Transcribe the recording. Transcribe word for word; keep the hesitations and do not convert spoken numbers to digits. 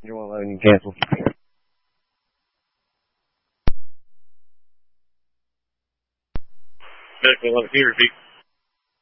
You won't let me cancel. Medical eleven, can you repeat?